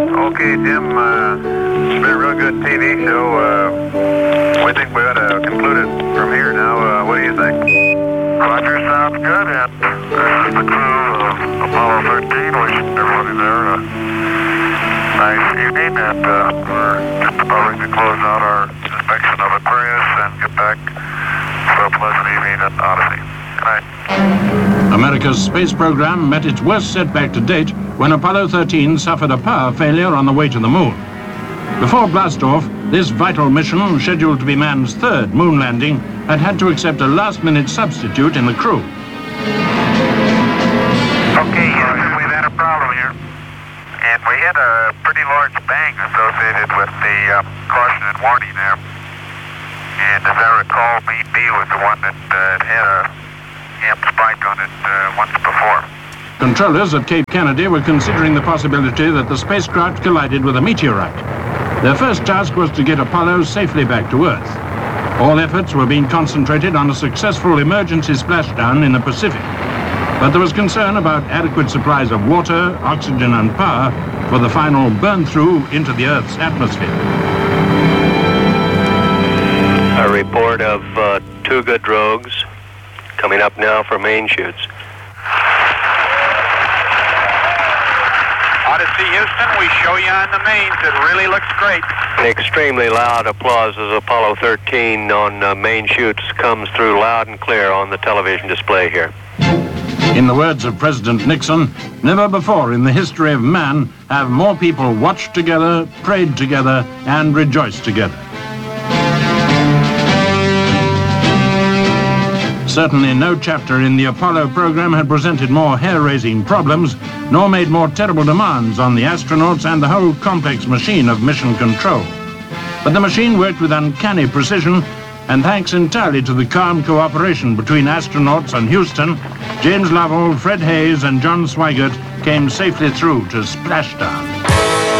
Okay, Jim, it's been a real good TV show. We think we ought to conclude it from here now. What do you think? Roger, sounds good. And this is the crew of Apollo 13. Wishing everybody there a nice evening. And we're just about ready to close out our inspection of Aquarius and get back for a pleasant evening at Odyssey. Good night. America's space program met its worst setback to date when Apollo 13 suffered a power failure on the way to the moon. Before blastoff, this vital mission, scheduled to be man's third moon landing, had to accept a last-minute substitute in the crew. Okay, we've had a problem here. And we had a pretty large bang associated with the caution and warning there. And as I recall, Main B was the one that had a amp spike on it once before. Controllers at Cape Kennedy were considering the possibility that the spacecraft collided with a meteorite. Their first task was to get Apollo safely back to Earth. All efforts were being concentrated on a successful emergency splashdown in the Pacific. But there was concern about adequate supplies of water, oxygen and power for the final burn-through into the Earth's atmosphere. A report of 2 good drogues coming up now for main chutes. Odyssey, Houston, we show you on the mains. It really looks great. An extremely loud applause as Apollo 13 on main chutes comes through loud and clear on the television display here. In the words of President Nixon, never before in the history of man have more people watched together, prayed together, and rejoiced together. Certainly no chapter in the Apollo program had presented more hair-raising problems, nor made more terrible demands on the astronauts and the whole complex machine of mission control. But the machine worked with uncanny precision, and thanks entirely to the calm cooperation between astronauts and Houston, James Lovell, Fred Haise, and John Swigert came safely through to splashdown.